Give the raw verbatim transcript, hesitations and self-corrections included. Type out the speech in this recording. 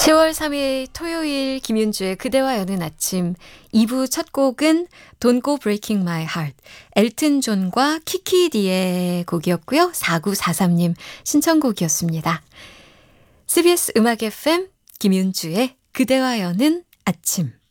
시월 삼일 토요일 김윤주의 그대와 여는 아침 이 부 첫 곡은 Don't Go Breaking My Heart 엘튼 존과 키키디의 곡이었고요. 사구사삼 님 신청곡이었습니다. 씨비에스 음악 에프엠 김윤주의 그대와 여는 아침